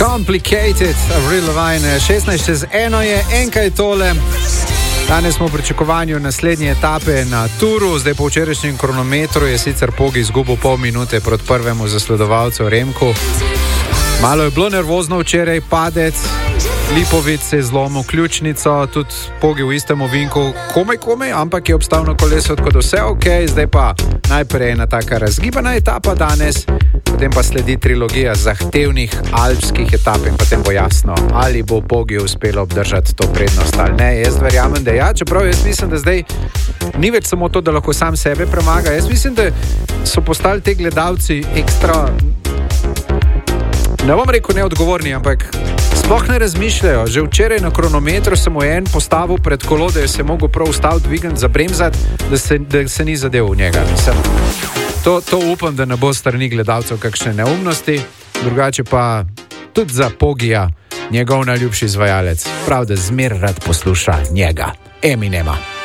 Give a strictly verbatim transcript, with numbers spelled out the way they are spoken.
Complicated, Avril Lavigne, šestnajst čez eno je, enka je tole. Danes smo v pričakovanju naslednje etape na turu, zdaj po včerajšnjem kronometru je sicer Pogi izgubil pol minute proti prvemu zasledovalcu Remku. Malo je bilo nervozno včeraj, padec, Lipovic se je zlomil ključnico, tudi Pogi v istem ovinku, komaj komaj, ampak je obstal na kolesu, tako da vse ok, zdaj pa najprej ena taka razgibana etapa danes, potem pa sledi trilogija zahtevnih alpskih etap in potem bo jasno, ali bo Pogi uspelo obdržati to prednost ali ne. Jaz verjamem, da ja, čeprav jaz mislim, da zdaj ni več samo to, da lahko sam sebe premaga. Jaz mislim, da so postali te gledalci ekstra, ne bom rekel neodgovorni, ampak sploh ne razmišljajo. Že včeraj na kronometru sem mu en postavil pred kolo, da je se mogel prav ustaviti, dvigati, zabremzati, da se, da se ni zadev v njega. Mislim, to, to upam, da ne bo strani gledalcev kakšne neumnosti, drugače pa tudi za Pogija njegov najljubši izvajalec, prav da zmer rad posluša njega, Eminema.